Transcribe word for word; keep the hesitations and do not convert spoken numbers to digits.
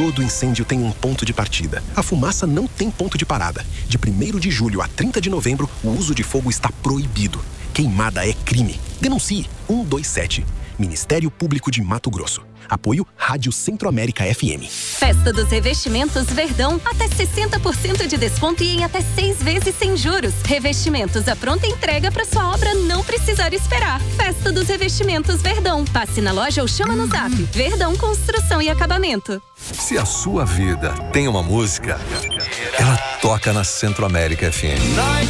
Todo incêndio tem um ponto de partida. A fumaça não tem ponto de parada. De primeiro de julho a trinta de novembro, o uso de fogo está proibido. Queimada é crime. Denuncie um dois sete. Ministério Público de Mato Grosso. Apoio Rádio Centro-América F M. Festa dos Revestimentos Verdão. Até sessenta por cento de desconto e em até seis vezes sem juros. Revestimentos à pronta entrega para sua obra não precisar esperar. Festa dos Revestimentos Verdão. Passe na loja ou chama no zap. Verdão Construção e Acabamento. Se a sua vida tem uma música, ela toca na Centro-América F M.